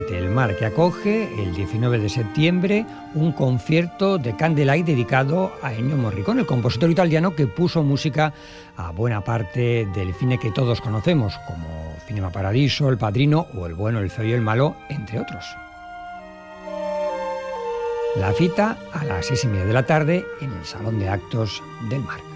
del Mar, que acoge el 19 de septiembre un concierto de Candlelight dedicado a Ennio Morricone, el compositor italiano que puso música a buena parte del cine que todos conocemos, como Cinema Paradiso, El Padrino o El bueno, el feo y el malo, entre otros. La cita a las 6:30 de la tarde en el Salón de Actos del Mar.